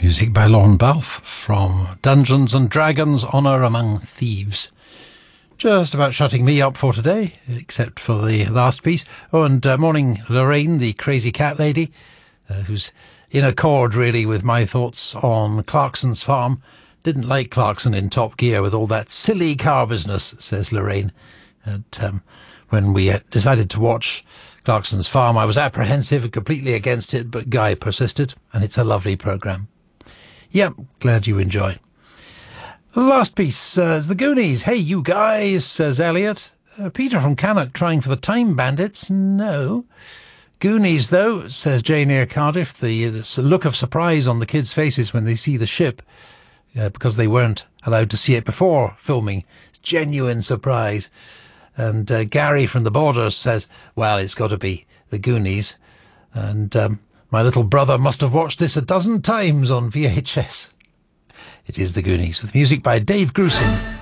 Music by Lorne Balfe from Dungeons and Dragons: Honour Among Thieves. Just about shutting me up for today, except for the last piece. Oh, and morning Lorraine, the crazy cat lady, who's in accord really with my thoughts on Clarkson's farm. Didn't like Clarkson in Top Gear with all that silly car business, says Lorraine. And when we decided to watch Clarkson's farm, I was apprehensive and completely against it, but Guy persisted, and it's a lovely programme. Yep, glad you enjoy. Last piece is The Goonies. Hey, you guys, says Elliot. Peter from Cannock trying for the Time Bandits? No. Goonies, though, says Jane Eyre Cardiff. The look of surprise on the kids' faces when they see the ship, because they weren't allowed to see it before filming. It's genuine surprise. And Gary from the Borders says, well, it's got to be The Goonies. And my little brother must have watched this a dozen times on VHS. It is The Goonies, with music by Dave Grusin.